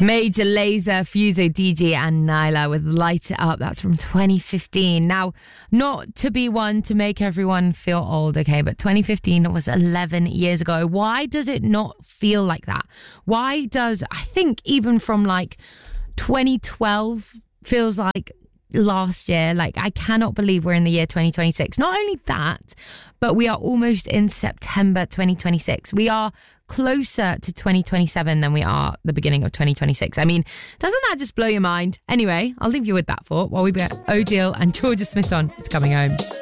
Major Lazer, Fuso, DJ and Nyla with Light It Up. That's from 2015. Now, not to be one to make everyone feel old, okay, but 2015 was 11 years ago. Why does it not feel like that? Why does, I think even from like 2012 feels like last year. Like, I cannot believe we're in the year 2026. Not only that, but we are almost in September 2026. We are closer to 2027 than we are the beginning of 2026. I mean, doesn't that just blow your mind? Anyway, I'll leave you with that thought while we get Odile and Georgia Smith on It's Coming Home.